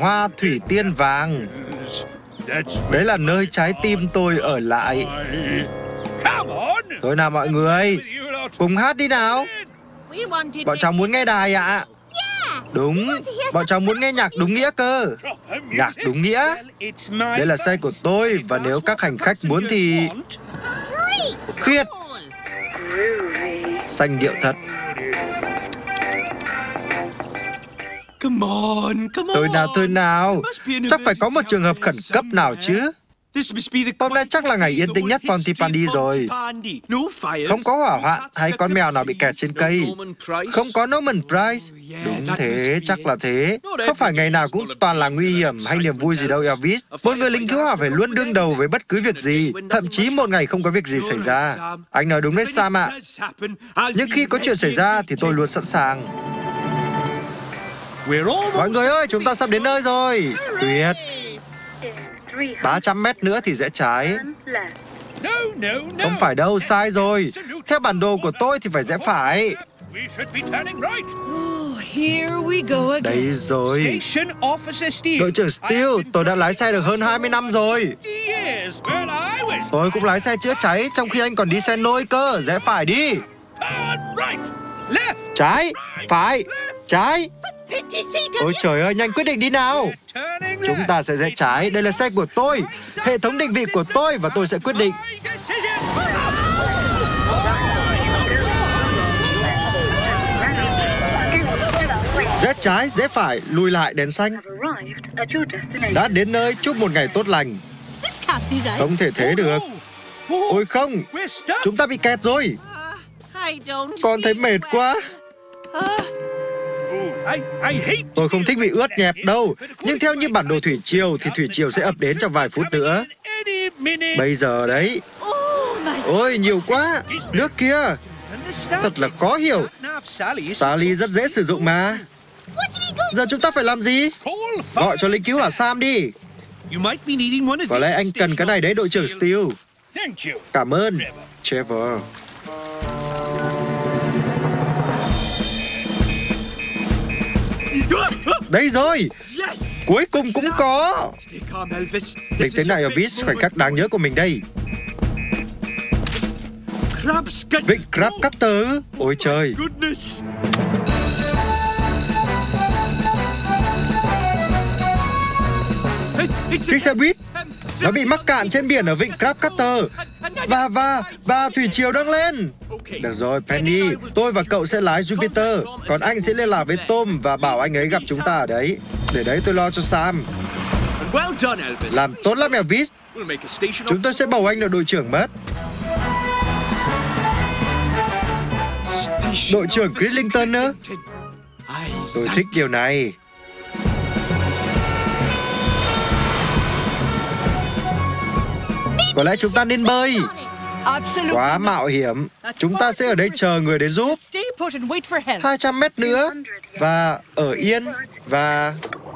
hoa thủy tiên vàng. Đấy là nơi trái tim tôi ở lại. Thôi nào mọi người, cùng hát đi nào. Bọn cháu muốn nghe đài ạ. Đúng, bọn cháu muốn nghe nhạc đúng nghĩa cơ. Nhạc đúng nghĩa. Đây là xe của tôi, và nếu các hành khách muốn thì... Khuyết. Sanh điệu thật. Thôi nào, chắc phải có một trường hợp khẩn cấp nào chứ. Hôm nay chắc là ngày yên tĩnh nhất Pontypandy rồi. Không có hỏa hoạn hay con mèo nào bị kẹt trên cây. Không có Norman Price. Đúng thế, chắc là thế. Không phải ngày nào cũng toàn là nguy hiểm hay niềm vui gì đâu Elvis. Một người lính cứu hỏa phải luôn đương đầu với bất cứ việc gì, thậm chí một ngày không có việc gì xảy ra. Anh nói đúng đấy Sam ạ. Nhưng khi có chuyện xảy ra thì tôi luôn sẵn sàng. Mọi người ơi, chúng ta sắp đến nơi rồi. Tuyệt. 300 mét nữa thì rẽ trái. Không phải đâu, sai rồi. Theo bản đồ của tôi thì phải rẽ phải. Đây rồi. Đội trưởng Steele, tôi đã lái xe được hơn 20 năm rồi. Tôi cũng lái xe chữa cháy trong khi anh còn đi xe nôi cơ. Rẽ phải đi. Trái, phải, trái. Ôi trời ơi, nhanh quyết định đi nào. Chúng ta sẽ rẽ trái, đây là xe của tôi, hệ thống định vị của tôi, và tôi sẽ quyết định. Rẽ trái, rẽ phải, lùi lại đèn xanh. Đã đến nơi, chúc một ngày tốt lành. Không thể thế được. Ôi không, chúng ta bị kẹt rồi. Con thấy mệt quá. Tôi không thích bị ướt nhẹp đâu, nhưng theo như bản đồ thủy triều thì thủy triều sẽ ập đến trong vài phút nữa. Bây giờ đấy. Ôi nhiều quá, nước kia. Thật là khó hiểu. Sally rất dễ sử dụng mà. Giờ chúng ta phải làm gì? Gọi cho lính cứu hỏa Sam đi. Có lẽ anh cần cái này đấy đội trưởng Steele. Cảm ơn, Trevor. Đây rồi, cuối cùng cũng có. Bình tĩnh lại Elvis, khoảnh khắc đáng nhớ của mình đây. Vịnh Crab Cutter. Ôi trời. Chiếc xe buýt nó bị mắc cạn trên biển ở vịnh Crab Cutter. Và thủy triều đang lên. Được rồi Penny, tôi và cậu sẽ lái Jupiter, còn anh sẽ liên lạc với Tom và bảo anh ấy gặp chúng ta ở đấy. Để đấy tôi lo cho Sam. Làm tốt lắm Elvis. Chúng tôi sẽ bầu anh là đội trưởng mất. Đội trưởng Cridlington nữa. Tôi thích điều này. Có lẽ chúng ta nên bơi. Quá mạo hiểm. Chúng ta sẽ ở đây chờ người đến giúp. 200 mét nữa. Và ở yên. Và